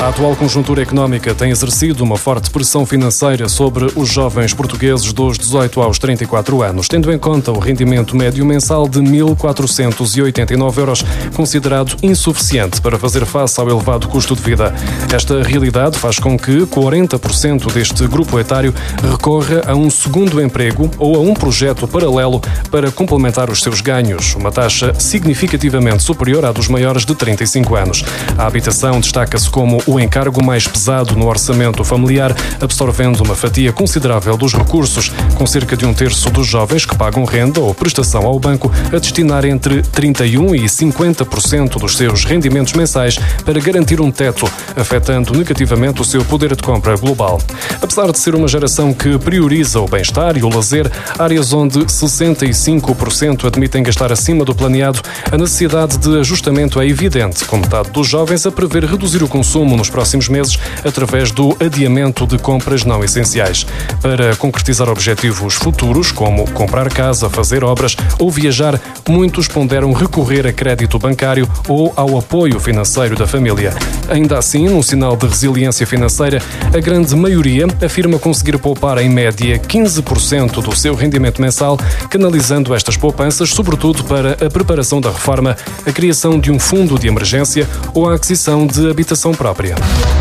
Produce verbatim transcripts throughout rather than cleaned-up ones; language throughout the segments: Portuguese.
A atual conjuntura económica tem exercido uma forte pressão financeira sobre os jovens portugueses dos dezoito aos trinta e quatro anos, tendo em conta o rendimento médio mensal de mil quatrocentos e oitenta e nove euros, considerado insuficiente para fazer face ao elevado custo de vida. Esta realidade faz com que quarenta por cento deste grupo etário recorra a um segundo emprego ou a um projeto paralelo para complementar os seus ganhos, uma taxa significativamente superior à dos maiores de trinta e cinco anos. A habitação destaca-se como o encargo mais pesado no orçamento familiar, absorvendo uma fatia considerável dos recursos, com cerca de um terço dos jovens que pagam renda ou prestação ao banco a destinar entre trinta e um por cento e cinquenta por cento dos seus rendimentos mensais para garantir um teto, afetando negativamente o seu poder de compra global. Apesar de ser uma geração que prioriza o bem-estar e o lazer, áreas onde sessenta e cinco por cento admitem gastar acima do planeado, a necessidade de ajustamento é evidente, com metade dos jovens a prever reduzir o consumo nos próximos meses através do adiamento de compras não essenciais. Para concretizar objetivos futuros, como comprar casa, fazer obras ou viajar, muitos ponderam recorrer a crédito bancário ou ao apoio financeiro da família. Ainda assim, num sinal de resiliência financeira, a grande maioria afirma conseguir poupar em média quinze por cento do seu rendimento mensal, canalizando estas poupanças sobretudo para a preparação da reforma, a criação de um fundo de emergência ou a aquisição de habitação própria.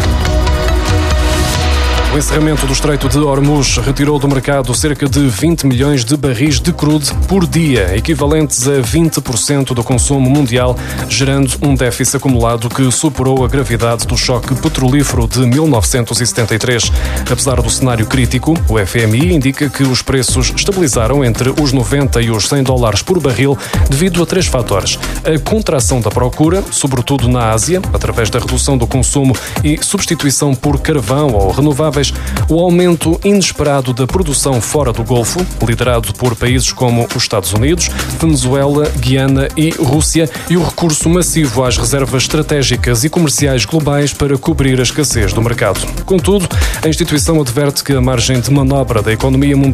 O encerramento do Estreito de Hormuz retirou do mercado cerca de vinte milhões de barris de crude por dia, equivalentes a vinte por cento do consumo mundial, gerando um déficit acumulado que superou a gravidade do choque petrolífero de mil novecentos e setenta e três. Apesar do cenário crítico, o F M I indica que os preços estabilizaram entre os noventa e os cem dólares por barril devido a três fatores: a contração da procura, sobretudo na Ásia, através da redução do consumo e substituição por carvão ou renováveis, o aumento inesperado da produção fora do Golfo, liderado por países como os Estados Unidos, Venezuela, Guiana e Rússia, e o recurso massivo às reservas estratégicas e comerciais globais para cobrir a escassez do mercado. Contudo, a instituição adverte que a margem de manobra da economia mundial